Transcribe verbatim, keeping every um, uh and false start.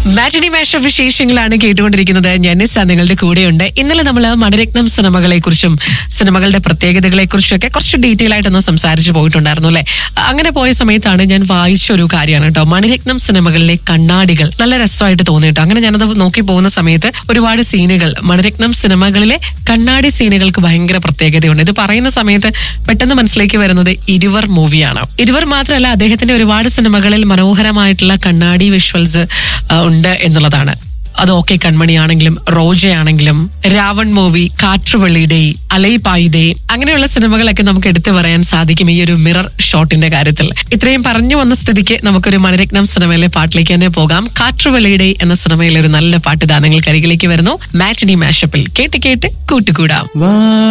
മാറ്റിനി മാഷ വിശേഷങ്ങളാണ് കേട്ടുകൊണ്ടിരിക്കുന്നത്. ഞാൻ നിസ്സ നിങ്ങളുടെ കൂടെയുണ്ട്. ഇന്നലെ നമ്മൾ മണിരത്നം സിനിമകളെ കുറിച്ചും സിനിമകളുടെ പ്രത്യേകതകളെ കുറിച്ചും ഒക്കെ കുറച്ച് ഡീറ്റെയിൽ ആയിട്ടൊന്ന് സംസാരിച്ചു പോയിട്ടുണ്ടായിരുന്നു അല്ലെ. അങ്ങനെ പോയ സമയത്താണ് ഞാൻ വായിച്ച ഒരു കാര്യമാണ് കേട്ടോ, മണിരത്നം സിനിമകളിലെ കണ്ണാടികൾ നല്ല രസമായിട്ട് തോന്നി കേട്ടോ. അങ്ങനെ ഞാനത് നോക്കി പോകുന്ന സമയത്ത് ഒരുപാട് സീനുകൾ, മണിരത്നം സിനിമകളിലെ കണ്ണാടി സീനുകൾക്ക് ഭയങ്കര പ്രത്യേകതയുണ്ട്. ഇത് പറയുന്ന സമയത്ത് പെട്ടെന്ന് മനസ്സിലേക്ക് വരുന്നത് ഇരുവർ മൂവിയാണ്. ഇരുവർ മാത്രമല്ല, അദ്ദേഹത്തിന്റെ ഒരുപാട് സിനിമകളിൽ മനോഹരമായിട്ടുള്ള കണ്ണാടി വിഷ്വൽസ് ഉണ്ട് എന്നുള്ളതാണ്. അത് ഓക്കെ കൺമണിയാണെങ്കിലും റോജയാണെങ്കിലും രാവൺ മൂവി, കാറ്റുവെള്ളിയുടെ, അലൈപായുധേ, അങ്ങനെയുള്ള സിനിമകളൊക്കെ നമുക്ക് എടുത്തു പറയാൻ സാധിക്കും ഈ ഒരു മിറർ ഷോട്ടിന്റെ കാര്യത്തിൽ. ഇത്രയും പറഞ്ഞു വന്ന സ്ഥിതിക്ക് നമുക്കൊരു മണിരത്നം സിനിമയിലെ പാട്ടിലേക്ക് തന്നെ പോകാം. കാറ്റുവെള്ളിയുടെ എന്ന സിനിമയിലെ ഒരു നല്ല പാട്ട് ഇതാ നിങ്ങൾക്ക് അരികിലേക്ക് വരുന്നു. മാറ്റിനി മാഷപ്പിൽ കേട്ട് കേട്ട് കൂട്ടുകൂടാം.